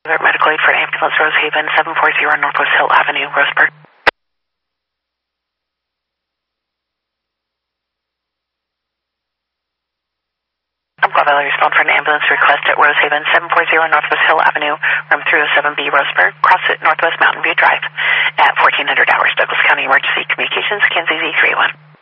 Medical aid for ambulance Rosehaven, 740 Northwest Hill Avenue, Roseburg. I'm glad I respond for an ambulance request at Rosehaven, 740 Northwest Hill Avenue, room 307B, Roseburg, CrossFit Northwest Mountain View Drive, at 1400 hours, Douglas County Emergency Communications, Kansas Z31.